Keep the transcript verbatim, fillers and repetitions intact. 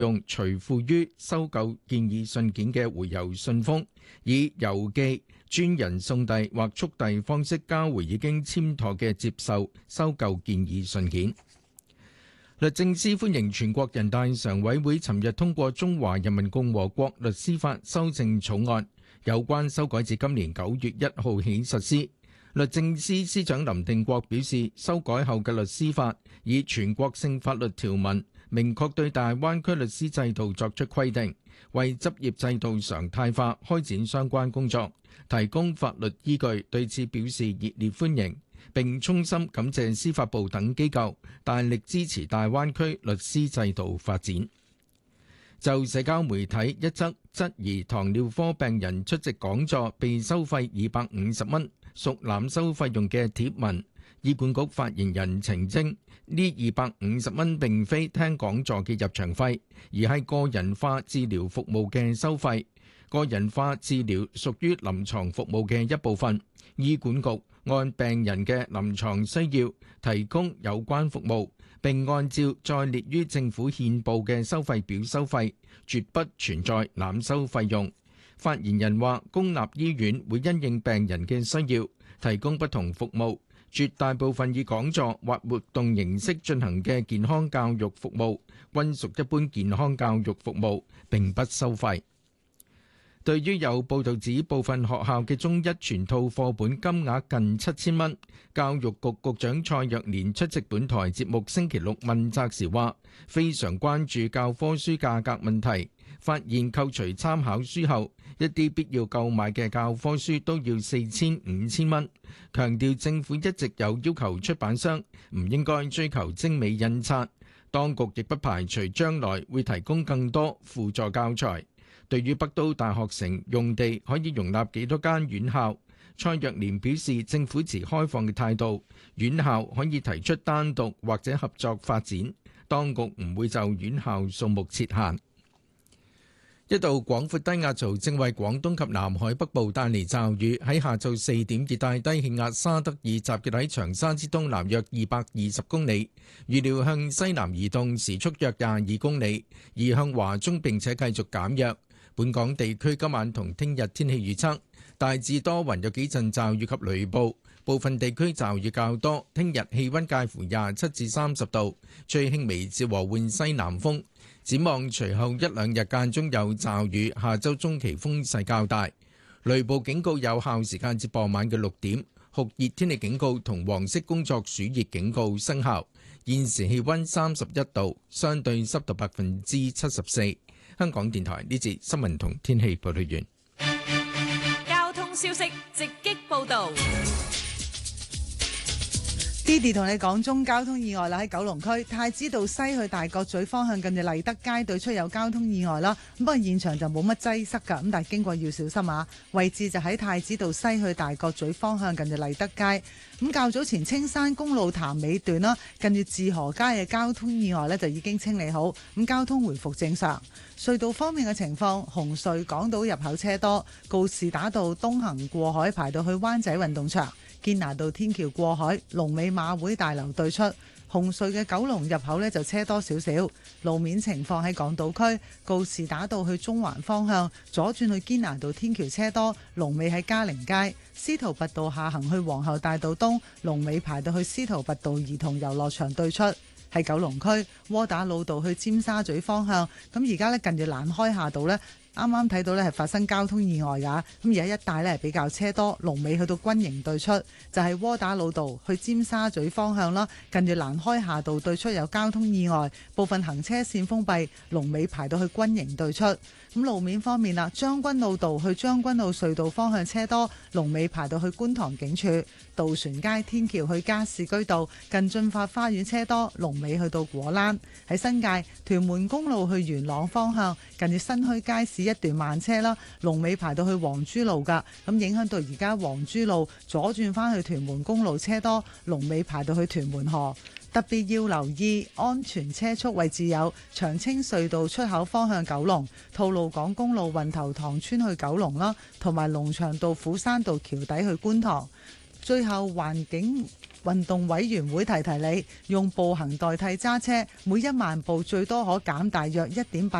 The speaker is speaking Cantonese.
用隨附於收購建議信件嘅回郵信封，以郵寄、專人送遞或速遞方式交回已經簽妥嘅接受收購建議信件。律政司歡迎全國人大常委會尋日通過《中華人民共和國律師法》修正草案，有關修改自今年九月一號起實施。律政司司長林定國表示，修改後嘅律師法以全國性法律條文明確對大灣區律師制度作出規定，為執業制度常態化開展相關工作提供法律依據，對此表示熱烈歡迎，並衷心感謝司法部等機構大力支持大灣區律師制度發展。就社交媒體一則質疑糖尿科病人出席講座被收費二百五十蚊屬濫收費用嘅貼文，醫管局發言人澄清，呢二百五十蚊並非聽講座嘅入場費，而係個人化治療服務嘅收費。個人化治療屬於臨床服務嘅一部分，醫管局按病人嘅臨床需要提供有關服務，並按照再列於政府憲報嘅收費表收費，絕不存在濫收費用。發言人話，公立醫院會因應病人嘅需要提供不同服務，絕大部分以講座或活動形式進行嘅健康教育服務均屬一般健康教育服務，並不收費。對於有報道指部分學校嘅中一全套課本金額近七千蚊，教育局局長蔡若蓮出席本台節目星期六問責時話，非常關注教科書價格問題，發現扣除參考書後，一啲必要購買嘅教科書都要四千五千蚊，強調政府一直有要求出版商唔應該追求精美印刷，當局亦不排除將來會提供更多輔助教材。對於北都大學城用地可以容納幾多間院校，蔡若蓮表示政府持開放嘅態度，院校可以提出單獨或者合作發展，當局唔會就院校數目設限。一道廣闊低壓槽正為廣東及南海北部帶嚟驟雨，喺下晝四點，熱帶低氣壓沙德爾集結喺長沙之東南約二百二十公里，預料向西南移動，時速約廿二公里，移向華中並且繼續減弱。本港地區今晚同聽日天氣預測，大致多雲，有幾陣驟雨及雷暴，部分地區驟雨較多。聽日氣溫介乎廿七至三十度，吹輕微至和緩西南風。展望隨後一兩日間中有驟雨，下周中期風勢較大，雷暴警告有效時間至傍晚嘅六點，酷熱天氣警告同黃色工作暑熱警告生效。現時氣溫三十一度，相對濕度百分之七十四。香港電台呢節新聞同天氣報道完。 交通消息直擊報道。 Didi 同你講中交通意外啦，喺九龍區太子道西去大角咀方向近住麗德街對出有交通意外啦，咁不過現場就冇乜擠塞㗎，咁但係經過要小心啊。位置就喺太子道西去大角咀方向近住麗德街。咁較早前青山公路潭尾段啦，近住志河街嘅交通意外呢就已經清理好，咁交通回復正常。隧道方面嘅情況，紅隧港島入口車多，告士打道東行過海排到去灣仔運動場。堅拿道天橋過海，龍尾馬會大樓對出。紅隧嘅九龍入口呢就車多少少。路面情況喺港島區，告士打道去中環方向左轉去堅拿道天橋車多，龍尾喺嘉陵街。司徒拔道下行去皇后大道東，龍尾排到去司徒拔道兒童遊樂場對出。喺九龍區窩打老道去尖沙咀方向，咁而家呢近住蘭開夏道呢。啱啱睇到咧係發生交通意外㗎，咁而家一帶咧係比較車多，龍尾去到軍營對出，就係窩打老道去尖沙咀方向啦，近住蘭開夏道對出有交通意外，部分行車線封閉，龍尾排到去軍營對出。咁路面方面啦，將軍澳道去將軍澳隧道方向車多，龍尾排到去觀塘警署。渡船街天橋去加士居道近駿發花園車多，龍尾去到果欄。喺新界屯門公路去元朗方向近住新墟街市一段慢車啦，龍尾排到去黃珠路噶，咁影響到而家黃珠路左轉返去屯門公路車多，龍尾排到去屯門河。特別要留意安全車速位置有長青隧道出口方向九龍、吐露港公路運頭塘村去九龍啦，同埋龍翔道虎山道橋底去觀塘。最後環境運動委員會提提你，用步行代替揸車，每一萬步最多可減大約一點八